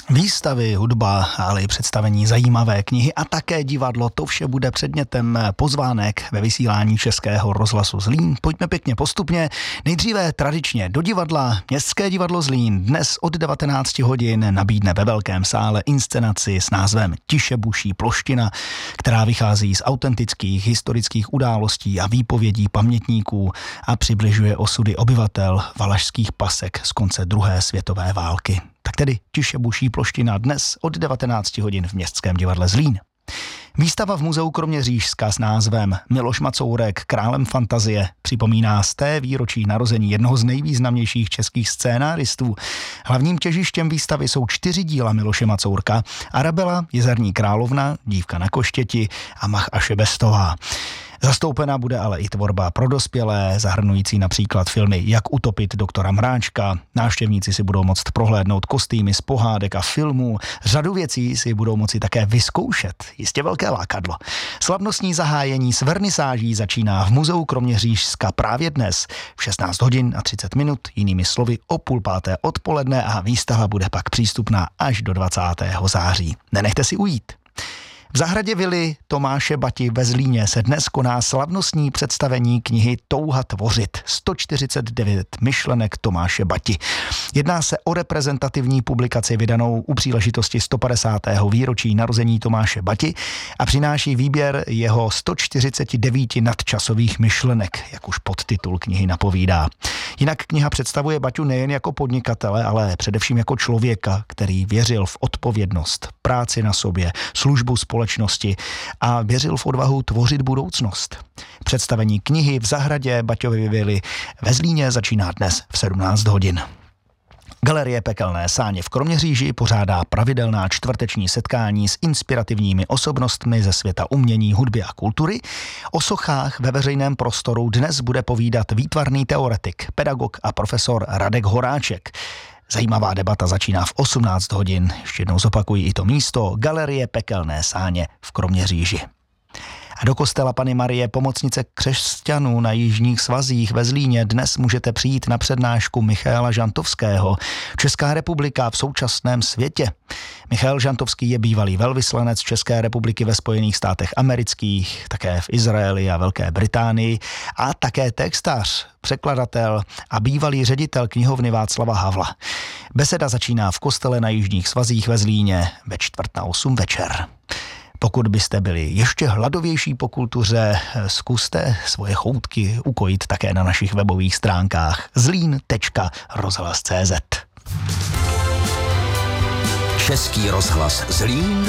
Výstavy, hudba, ale i představení, zajímavé knihy a také divadlo, to vše bude předmětem pozvánek ve vysílání Českého rozhlasu Zlín. Pojďme pěkně postupně. Nejdříve tradičně do divadla. Městské divadlo Zlín dnes od 19 hodin nabídne ve velkém sále inscenaci s názvem Tiše buší ploština, která vychází z autentických historických událostí a výpovědí pamětníků a přibližuje osudy obyvatel valašských pasek z konce druhé světové války. Tak tedy Tiše buší ploština dnes od 19 hodin v Městském divadle Zlín. Výstava v muzeu Kroměřížska s názvem Miloš Macourek, králem fantazie, připomíná sté výročí narození jednoho z nejvýznamnějších českých scénáristů. Hlavním těžištěm výstavy jsou 4 díla Miloše Macourka: Arabela, Jezerní královna, Dívka na koštěti a Mach a Šebestová. Zastoupena bude ale i tvorba pro dospělé, zahrnující například filmy Jak utopit doktora Mráčka. Návštěvníci si budou moct prohlédnout kostýmy z pohádek a filmů. Řadu věcí si budou moci také vyzkoušet. Jistě velké lákadlo. Slavnostní zahájení s vernisáží začíná v muzeu Kroměřížska právě dnes v 16 hodin a 30 minut, jinými slovy o 4:30 odpoledne, a výstava bude pak přístupná až do 20. září. Nenechte si ujít. V zahradě vily Tomáše Bati ve Zlíně se dnes koná slavnostní představení knihy Touha tvořit. 149 myšlenek Tomáše Bati. Jedná se o reprezentativní publikaci vydanou u příležitosti 150. výročí narození Tomáše Bati a přináší výběr jeho 149 nadčasových myšlenek, jak už podtitul knihy napovídá. Jinak kniha představuje Baťu nejen jako podnikatele, ale především jako člověka, který věřil v odpovědnost, práci na sobě, službu společnosti a věřil v odvahu tvořit budoucnost. Představení knihy v zahradě Baťovy vily ve Zlíně začíná dnes v 17 hodin. Galerie Pekelné sáně v Kroměříži pořádá pravidelná čtvrteční setkání s inspirativními osobnostmi ze světa umění, hudby a kultury. O sochách ve veřejném prostoru dnes bude povídat výtvarný teoretik, pedagog a profesor Radek Horáček. Zajímavá debata začíná v 18 hodin. Ještě jednou zopakuji i to místo: Galerie Pekelné sáně v Kroměříži. A do kostela Panny Marie Pomocnice křesťanů na Jižních svazích ve Zlíně dnes můžete přijít na přednášku Michaela Žantovského Česká republika v současném světě. Michael Žantovský je bývalý velvyslanec České republiky ve Spojených státech amerických, také v Izraeli a Velké Británii, a také textař, překladatel a bývalý ředitel knihovny Václava Havla. Beseda začíná v kostele na Jižních svazích ve Zlíně ve 7:45 večer. Pokud byste byli ještě hladovější po kultuře, zkuste svoje choutky ukojit také na našich webových stránkách zlín.rozhlas.cz. Český rozhlas Zlín.